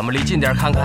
咱们离近点看看。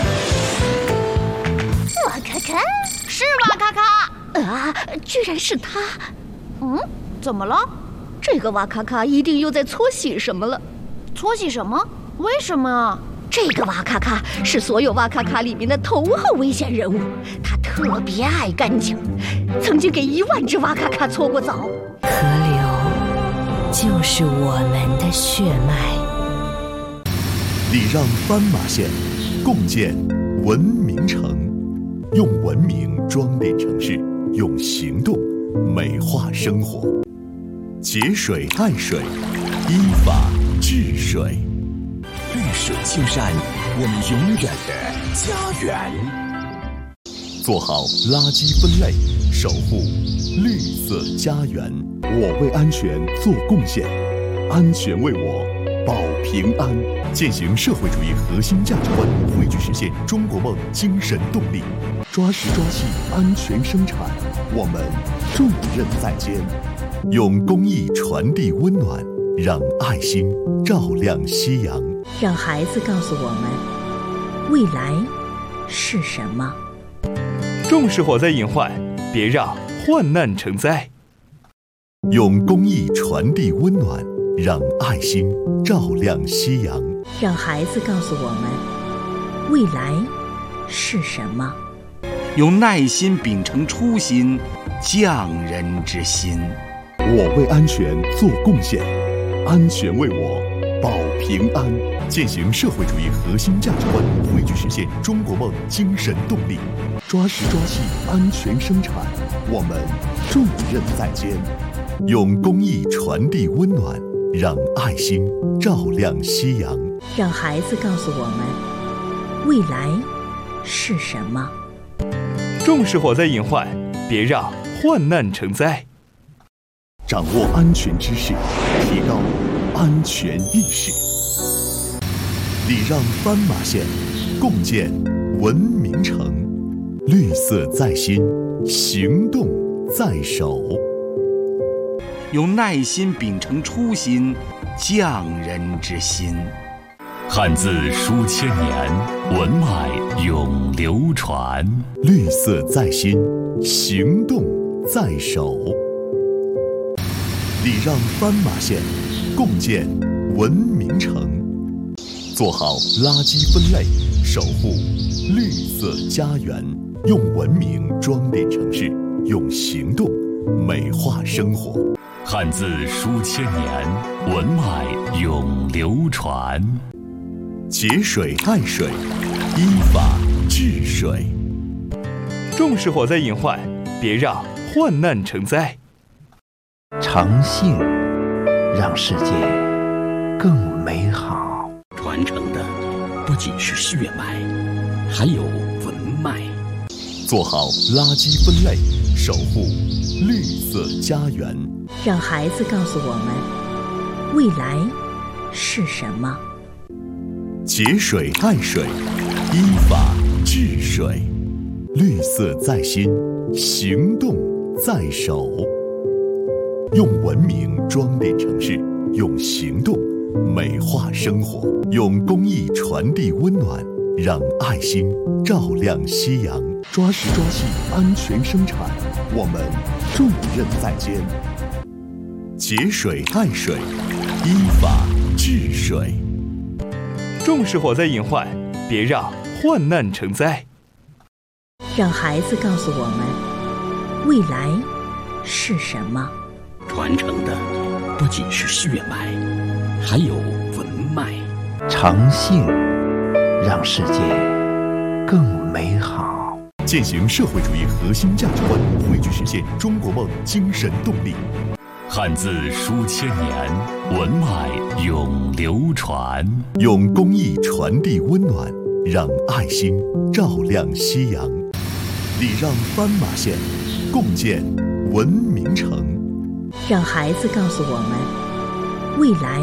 哇咔咔， 是哇咔咔啊！居然是他！ 怎么了？ 这个哇咔咔一定又在搓洗什么了。 搓洗什么？为什么啊？ 这个哇咔咔是所有哇咔咔里面的头号危险人物，他特别爱干净，曾经给1万只哇咔咔搓过澡。 河流就是我们的血脉。 礼让斑马线，共建文明城，用文明装点城市，用行动美化生活。节水爱水，依法治水。 绿水青山，我们永远的家园。 做好垃圾分类，守护绿色家园。我为安全做贡献，安全为我保平安。践行社会主义核心价值观，汇聚实现中国梦精神动力。抓实抓细，安全生产，我们重任在肩。用公益传递温暖，让爱心照亮夕阳。 让孩子告诉我们，未来是什么。 重视火灾隐患，别让患难成灾。 用公益传递温暖，让爱心照亮夕阳。 让孩子告诉我们，未来是什么。 用耐心秉承初心，匠人之心。 我为安全做贡献，安全为我保平安。践行社会主义核心价值观，汇聚实现中国梦精神动力。抓实抓细，安全生产，我们重任在肩。用公益传递温暖，让爱心照亮夕阳。 让孩子告诉我们，未来是什么。 重视火灾隐患，别让患难成灾。 掌握安全知识，提高安全意识。礼让斑马线，共建文明城。绿色在心，行动在手。 用耐心秉承初心，匠人之心。 汉字书千年，文脉永流传。 绿色在心，行动在手。礼让斑马线，共建文明城。做好垃圾分类，守护绿色家园。用文明装点城市，用行动美化生活。 汉字书千年，文脉永流传。 节水爱水，依法治水。 重视火灾隐患，别让患难成灾。 诚信让世界更美好。 传承的不仅是血脉，还有文脉。 做好垃圾分类，守护绿色家园。 让孩子告诉我们，未来是什么。 节水爱水，依法治水。绿色在心，行动在手。用文明装点城市，用行动美化生活。用公益传递温暖，让爱心照亮夕阳。抓实抓细，安全生产，我们重任在肩。节水爱水，依法治水。 重视火灾隐患，别让患难成灾。 让孩子告诉我们，未来是什么。 传承的不仅是血脉，还有文脉。 诚信让世界更美好。 践行社会主义核心价值观，汇聚实现中国梦精神动力。 汉字书千年，文脉永流传。 用公益传递温暖，让爱心照亮夕阳。礼让斑马线，共建文明城。 让孩子告诉我们，未来